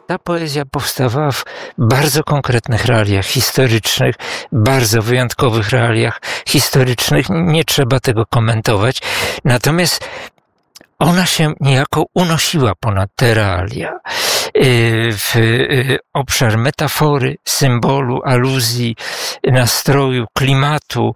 ta poezja powstawała w bardzo konkretnych realiach historycznych, bardzo wyjątkowych realiach historycznych. Nie trzeba tego komentować. Natomiast ona się niejako unosiła ponad te realia w obszar metafory, symbolu, aluzji, nastroju, klimatu,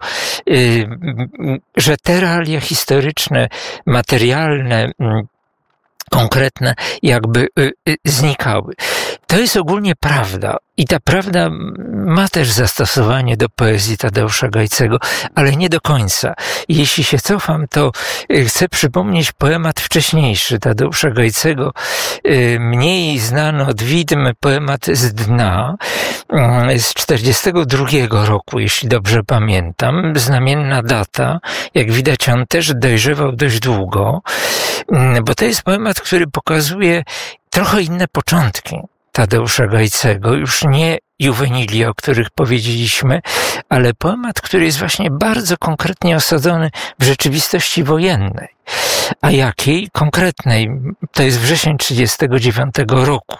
że te realia historyczne, materialne, konkretne jakby znikały. To jest ogólnie prawda i ta prawda ma też zastosowanie do poezji Tadeusza Gajcego, ale nie do końca. Jeśli się cofam, to chcę przypomnieć poemat wcześniejszy Tadeusza Gajcego, mniej znany od widm, poemat z dna, z 1942 roku, jeśli dobrze pamiętam. Znamienna data. Jak widać, on też dojrzewał dość długo, bo to jest poemat, który pokazuje trochę inne początki Tadeusza Gajcego, już nie juwenilie, o których powiedzieliśmy, ale poemat, który jest właśnie bardzo konkretnie osadzony w rzeczywistości wojennej. A jakiej? Konkretnej. To jest wrzesień 1939 roku.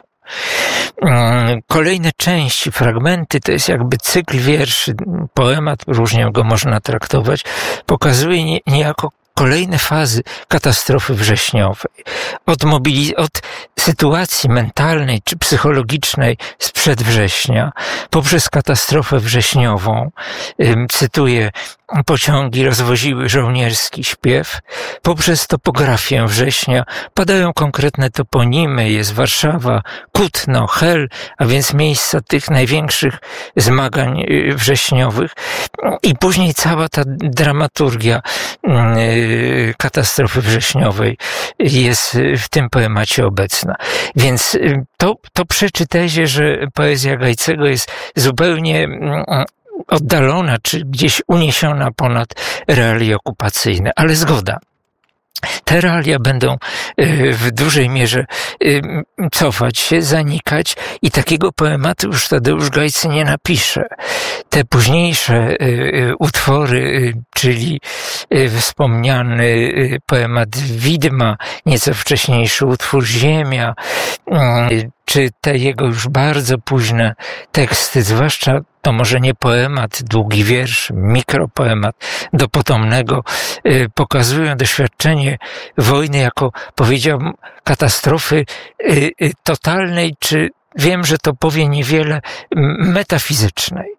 Kolejne części, fragmenty, to jest jakby cykl wierszy, poemat, różnie go można traktować, pokazuje niejako kolejne fazy katastrofy wrześniowej. Od sytuacji mentalnej czy psychologicznej sprzed września, poprzez katastrofę wrześniową, cytuję, pociągi rozwoziły żołnierski śpiew, poprzez topografię września padają konkretne toponimy, jest Warszawa, Kutno, Hel, a więc miejsca tych największych zmagań wrześniowych i później cała ta dramaturgia katastrofy wrześniowej jest w tym poemacie obecna. Więc to przeczy tezie, że poezja Gajcego jest zupełnie oddalona, czy gdzieś uniesiona ponad realia okupacyjne. Ale zgoda. Te realia będą w dużej mierze cofać się, zanikać i takiego poematu już Tadeusz Gajcy nie napisze. Te późniejsze utwory, czyli wspomniany poemat Widma, nieco wcześniejszy utwór Ziemia, czy te jego już bardzo późne teksty, zwłaszcza to może nie poemat, długi wiersz, mikropoemat do potomnego, pokazują doświadczenie wojny jako, powiedziałbym, katastrofy totalnej, czy wiem, że to powie niewiele, metafizycznej.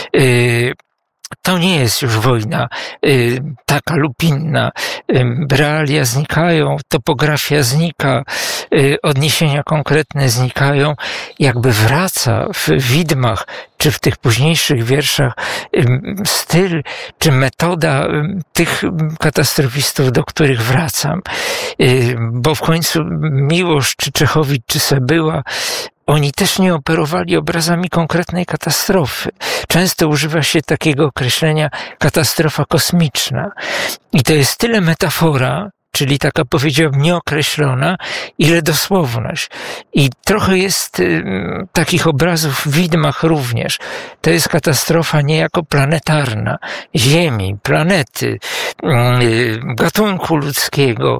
To nie jest już wojna taka lub inna. Realia znikają, topografia znika, odniesienia konkretne znikają. Jakby wraca w widmach, czy w tych późniejszych wierszach styl, czy metoda tych katastrofistów, do których wracam. Bo w końcu Miłosz, czy Czechowicz, czy Sebyła, oni też nie operowali obrazami konkretnej katastrofy. Często używa się takiego określenia katastrofa kosmiczna. I to jest tyle metafora, czyli taka, powiedziałbym, nieokreślona, ile dosłowność. I trochę jest takich obrazów w widmach również. To jest katastrofa niejako planetarna, Ziemi, planety, gatunku ludzkiego,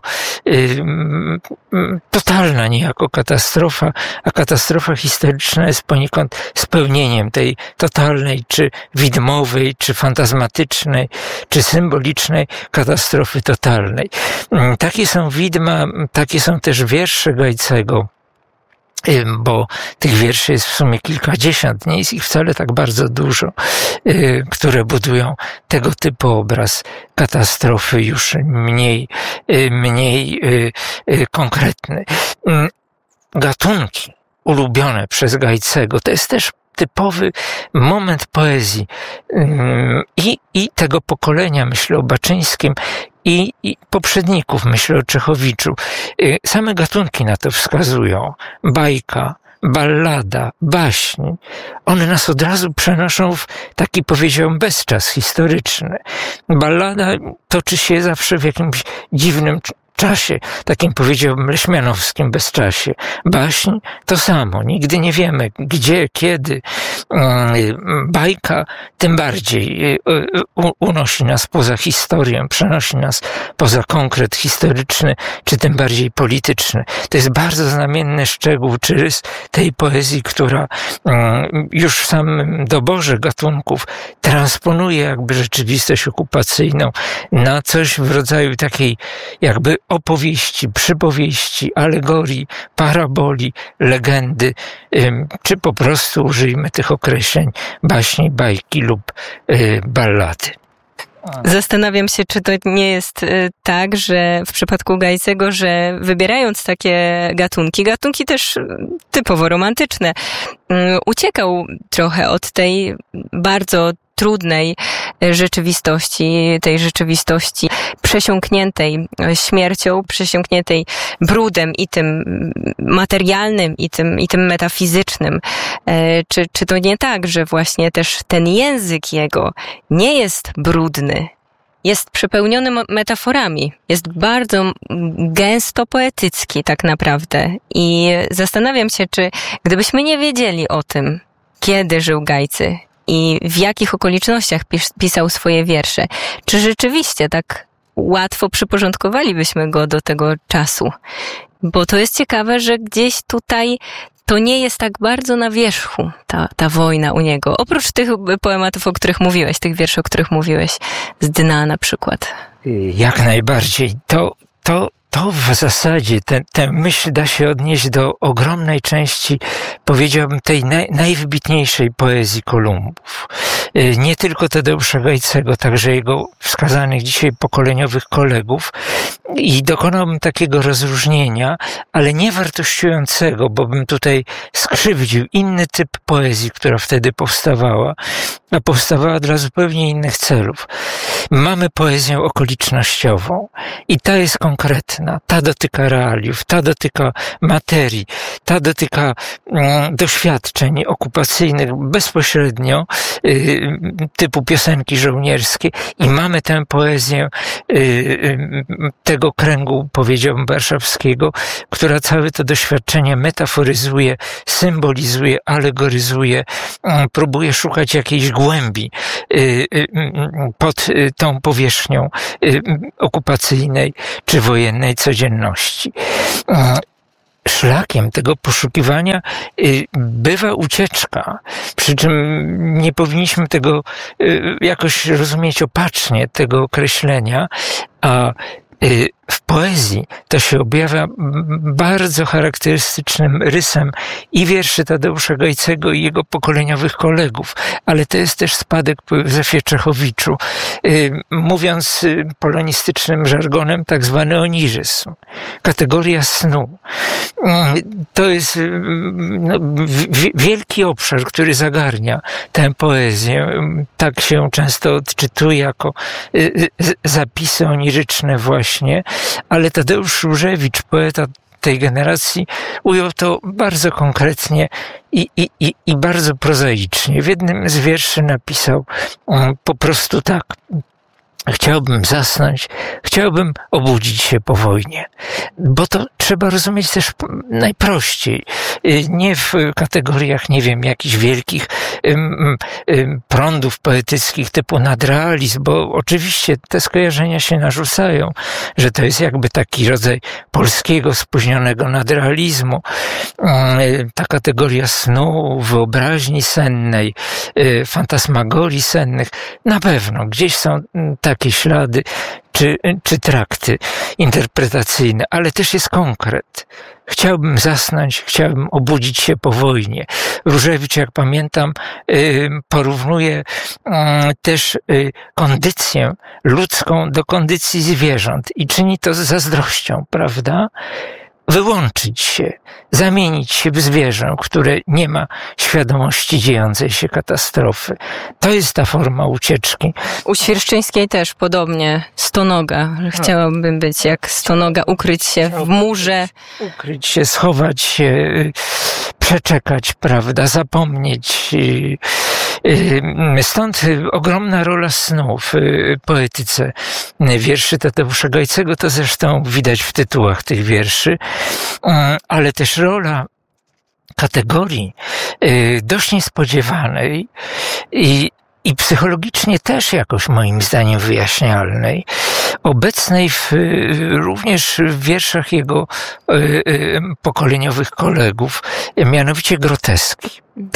totalna niejako katastrofa, a katastrofa historyczna jest poniekąd spełnieniem tej totalnej, czy widmowej, czy fantazmatycznej, czy symbolicznej katastrofy totalnej. Takie są widma, takie są też wiersze Gajcego, bo tych wierszy jest w sumie kilkadziesiąt, nie jest ich wcale tak bardzo dużo, które budują tego typu obraz katastrofy już mniej konkretny. Gatunki ulubione przez Gajcego to jest też typowy moment poezji i tego pokolenia, myślę o Baczyńskim, i poprzedników, myślę o Czechowiczu. Same gatunki na to wskazują. Bajka, ballada, baśń. One nas od razu przenoszą w taki, powiedziałbym, bezczas historyczny. Ballada toczy się zawsze w jakimś dziwnym bezczasie, takim powiedziałbym leśmianowskim bezczasie. Baśń to samo, nigdy nie wiemy gdzie, kiedy. Bajka tym bardziej unosi nas poza historię, przenosi nas poza konkret historyczny, czy tym bardziej polityczny. To jest bardzo znamienny szczegół, czy rys tej poezji, która już w samym doborze gatunków transponuje jakby rzeczywistość okupacyjną na coś w rodzaju takiej jakby opowieści, przypowieści, alegorii, paraboli, legendy, czy po prostu użyjmy tych określeń baśni, bajki lub ballady. Zastanawiam się, czy to nie jest tak, że w przypadku Gajcego, że wybierając takie gatunki też typowo romantyczne, uciekał trochę od tej bardzo trudnej rzeczywistości, tej rzeczywistości przesiąkniętej śmiercią, przesiąkniętej brudem i tym materialnym, i tym metafizycznym. Czy to nie tak, że właśnie też ten język jego nie jest brudny, jest przepełniony metaforami, jest bardzo gęsto poetycki tak naprawdę i zastanawiam się, czy gdybyśmy nie wiedzieli o tym, kiedy żył Gajcy i w jakich okolicznościach pisał swoje wiersze, czy rzeczywiście tak łatwo przyporządkowalibyśmy go do tego czasu? Bo to jest ciekawe, że gdzieś tutaj to nie jest tak bardzo na wierzchu, ta wojna u niego. Oprócz tych poematów, o których mówiłeś, tych wierszy, o których mówiłeś, z Dna na przykład. Jak najbardziej. To w zasadzie, tę myśl da się odnieść do ogromnej części, powiedziałbym, tej najwybitniejszej poezji Kolumbów. Nie tylko Tadeusza Gajcego, także jego wskazanych dzisiaj pokoleniowych kolegów. I dokonałbym takiego rozróżnienia, ale nie wartościującego, bo bym tutaj skrzywdził inny typ poezji, która wtedy powstawała, a powstawała dla zupełnie innych celów. Mamy poezję okolicznościową i ta jest konkretna, ta dotyka realiów, ta dotyka materii, ta dotyka doświadczeń okupacyjnych bezpośrednio, typu piosenki żołnierskie i mamy tę poezję tego kręgu, powiedziałbym, warszawskiego, która całe to doświadczenie metaforyzuje, symbolizuje, alegoryzuje, próbuje szukać jakiejś głębi pod tą powierzchnią okupacyjnej czy wojennej codzienności. Szlakiem tego poszukiwania bywa ucieczka, przy czym nie powinniśmy tego jakoś rozumieć opacznie, tego określenia, a w poezji to się objawia bardzo charakterystycznym rysem i wierszy Tadeusza Gajcego i jego pokoleniowych kolegów, ale to jest też spadek po Józefie Czechowiczu, mówiąc polonistycznym żargonem, tak zwany oniryzm, kategoria snu. To jest wielki obszar, który zagarnia tę poezję. Tak się często odczytuje jako zapisy oniryczne właśnie, ale Tadeusz Różewicz, poeta tej generacji, ujął to bardzo konkretnie i bardzo prozaicznie. W jednym z wierszy napisał po prostu tak: chciałbym zasnąć, chciałbym obudzić się po wojnie. Bo to trzeba rozumieć też najprościej. Nie w kategoriach, nie wiem, jakichś wielkich prądów poetyckich typu nadrealizm, bo oczywiście te skojarzenia się narzucają, że to jest jakby taki rodzaj polskiego spóźnionego nadrealizmu. Ta kategoria snu, wyobraźni sennej, fantasmagorii sennych, na pewno gdzieś są takie ślady, czy trakty interpretacyjne, ale też jest konkret. Chciałbym zasnąć, chciałbym obudzić się po wojnie. Różewicz, jak pamiętam, porównuje też kondycję ludzką do kondycji zwierząt i czyni to z zazdrością, prawda? Wyłączyć się, zamienić się w zwierzę, które nie ma świadomości dziejącej się katastrofy. To jest ta forma ucieczki. U Świerszczyńskiej też podobnie. Stonoga. Chciałabym być jak stonoga, ukryć się w murze. Ukryć się, schować się, przeczekać, prawda, zapomnieć. Stąd ogromna rola snu w poetyce wierszy Tadeusza Gajcego, to zresztą widać w tytułach tych wierszy, ale też rola kategorii dość niespodziewanej i psychologicznie też jakoś moim zdaniem wyjaśnialnej, obecnej również w wierszach jego pokoleniowych kolegów, mianowicie groteski.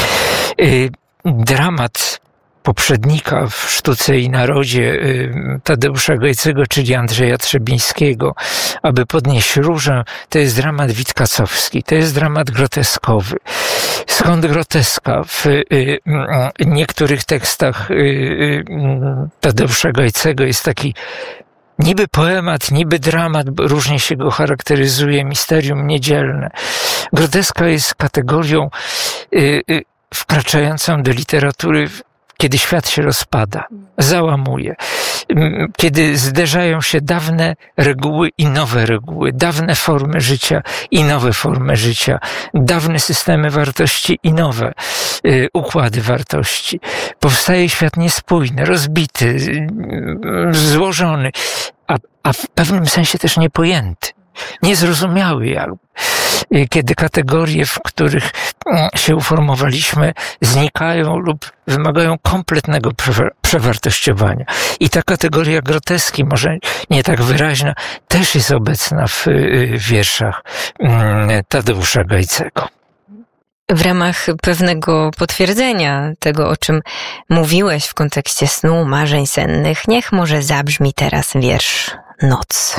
Dramat poprzednika w Sztuce i Narodzie Tadeusza Gajcego, czyli Andrzeja Trzebińskiego, aby podnieść różę, to jest dramat witkacowski, to jest dramat groteskowy. Skąd groteska? W niektórych tekstach Tadeusza Gajcego jest taki niby poemat, niby dramat, bo różnie się go charakteryzuje, misterium niedzielne. Groteska jest kategorią wkraczającą do literatury, kiedy świat się rozpada, załamuje, kiedy zderzają się dawne reguły i nowe reguły, dawne formy życia i nowe formy życia, dawne systemy wartości i nowe układy wartości. Powstaje świat niespójny, rozbity, złożony, a w pewnym sensie też niepojęty, niezrozumiały jakby. Kiedy kategorie, w których się uformowaliśmy, znikają lub wymagają kompletnego przewartościowania. I ta kategoria groteski, może nie tak wyraźna, też jest obecna w wierszach Tadeusza Gajcego. W ramach pewnego potwierdzenia tego, o czym mówiłeś w kontekście snu, marzeń sennych, niech może zabrzmi teraz wiersz Noc.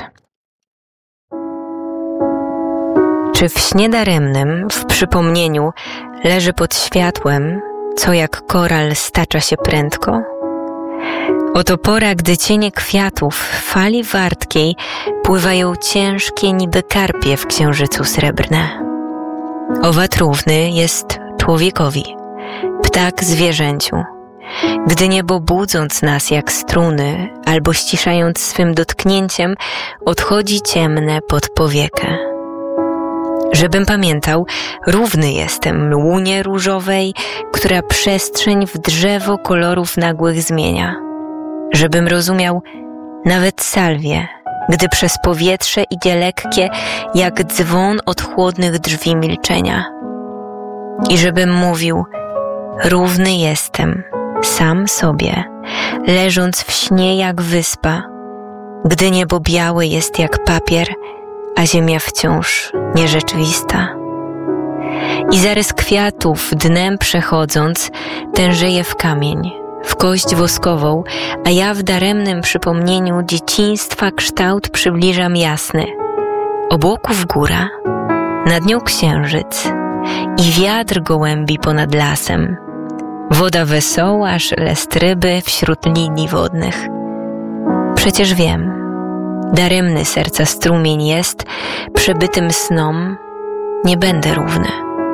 Czy w śnie daremnym, w przypomnieniu, leży pod światłem, co jak koral stacza się prędko? Oto pora, gdy cienie kwiatów w fali wartkiej pływają ciężkie niby karpie w księżycu srebrne. Owad równy jest człowiekowi, ptak zwierzęciu, gdy niebo budząc nas jak struny, albo ściszając swym dotknięciem, odchodzi ciemne pod powiekę. Żebym pamiętał, równy jestem łunie różowej, która przestrzeń w drzewo kolorów nagłych zmienia. Żebym rozumiał nawet salwie, gdy przez powietrze idzie lekkie, jak dzwon od chłodnych drzwi milczenia. I żebym mówił, równy jestem, sam sobie, leżąc w śnie jak wyspa, gdy niebo białe jest jak papier, a ziemia wciąż nierzeczywista. I zarys kwiatów dnem przechodząc tężeje w kamień, w kość woskową, a ja w daremnym przypomnieniu dzieciństwa kształt przybliżam jasny. Obłoków góra, nad nią księżyc i wiatr gołębi ponad lasem. Woda wesoła, szelest ryby wśród linii wodnych. Przecież wiem, daremny serca strumień jest, przebytym snom nie będę równy.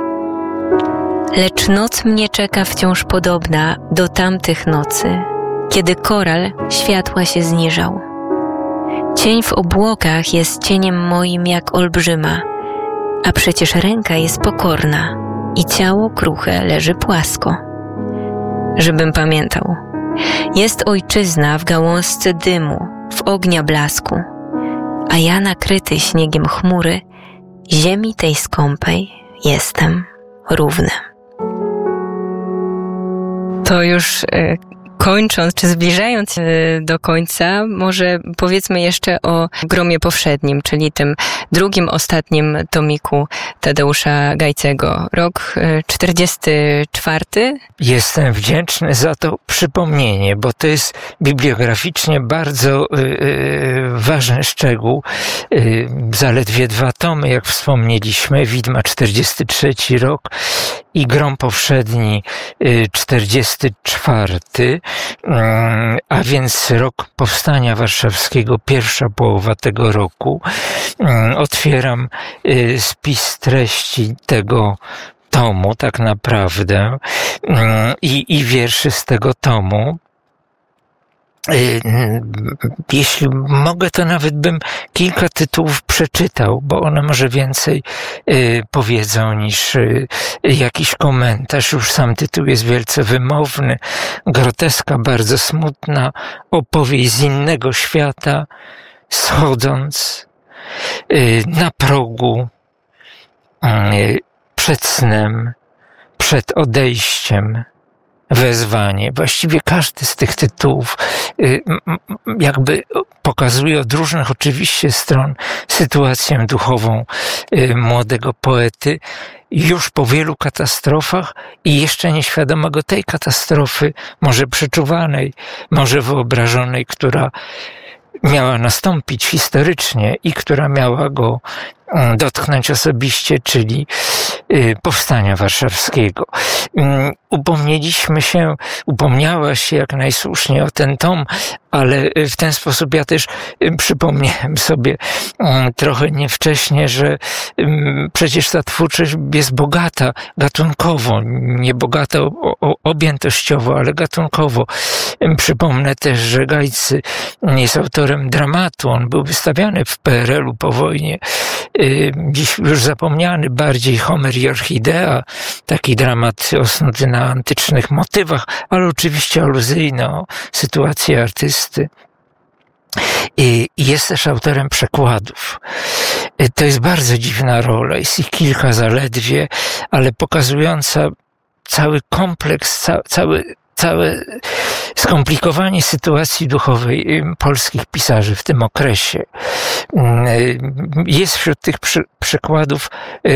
Lecz noc mnie czeka wciąż podobna do tamtych nocy, kiedy koral światła się zniżał. Cień w obłokach jest cieniem moim jak olbrzyma, a przecież ręka jest pokorna i ciało kruche leży płasko. Żebym pamiętał, jest ojczyzna w gałązce dymu, w ognia blasku, a ja nakryty śniegiem chmury, ziemi tej skąpej jestem równy. To już kończąc, czy zbliżając do końca, może powiedzmy jeszcze o Gromie Powszednim, czyli tym drugim, ostatnim tomiku Tadeusza Gajcego. Rok 44. Jestem wdzięczny za to przypomnienie, bo to jest bibliograficznie bardzo ważny szczegół. Zaledwie 2 tomy, jak wspomnieliśmy, Widma 43 rok i Grom Powszedni 44, a więc rok powstania warszawskiego, pierwsza połowa tego roku. Otwieram spis treści tego tomu tak naprawdę i wierszy z tego tomu. Jeśli mogę, to nawet bym kilka tytułów przeczytał, bo one może więcej powiedzą niż jakiś komentarz. Już sam tytuł jest wielce wymowny. Groteska bardzo smutna, opowieść z innego świata, schodząc na progu, przed snem, przed odejściem, wezwanie. Właściwie każdy z tych tytułów jakby pokazuje od różnych oczywiście stron sytuację duchową młodego poety już po wielu katastrofach i jeszcze nieświadomego tej katastrofy, może przeczuwanej, może wyobrażonej, która miała nastąpić historycznie i która miała go dotknąć osobiście, czyli powstania warszawskiego. Upomniała się jak najsłuszniej o ten tom, ale w ten sposób ja też przypomniałem sobie trochę niewcześnie, że przecież ta twórczość jest bogata gatunkowo, nie bogata objętościowo, ale gatunkowo. Przypomnę też, że Gajcy jest autorem dramatu, on był wystawiany w PRL-u po wojnie, dziś już zapomniany bardziej Homer i Orchidea, taki dramat osnuty na antycznych motywach, ale oczywiście aluzyjny o sytuacji artysty. I jest też autorem przekładów. To jest bardzo dziwna rola, jest ich kilka zaledwie, ale pokazująca cały kompleks, całe skomplikowanie sytuacji duchowej polskich pisarzy w tym okresie. Jest wśród tych przykładów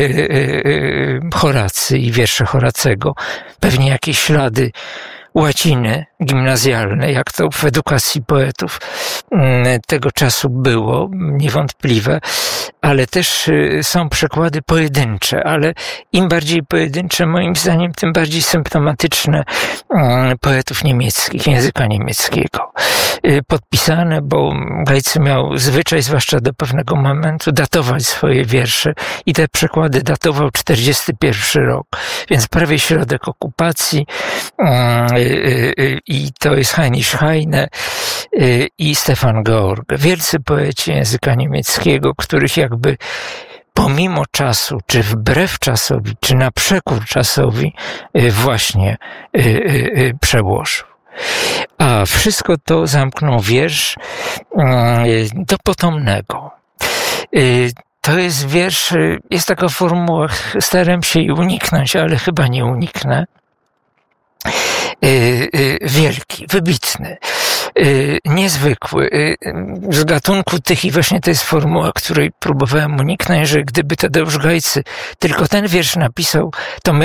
Horacy i wiersze Horacego, pewnie jakieś ślady łaciny gimnazjalnej, jak to w edukacji poetów tego czasu było, niewątpliwe, ale też są przykłady pojedyncze, ale im bardziej pojedyncze, moim zdaniem, tym bardziej symptomatyczne poetów niemieckich, języka niemieckiego. Podpisane, bo Gajcy miał zwyczaj, zwłaszcza do pewnego momentu, datować swoje wiersze i te przykłady datował 41 rok, więc prawie środek okupacji, i to jest Heinrich Heine i Stefan Georg. Wielcy poeci języka niemieckiego, których jakby pomimo czasu, czy wbrew czasowi, czy na przekór czasowi właśnie przełożył. A wszystko to zamknął wiersz do potomnego. To jest wiersz, jest taka formuła, staram się jej uniknąć, ale chyba nie uniknę. Wielki, wybitny, niezwykły, z gatunku tych, i właśnie to jest formuła, której próbowałem uniknąć, że gdyby Tadeusz Gajcy tylko ten wiersz napisał, to miał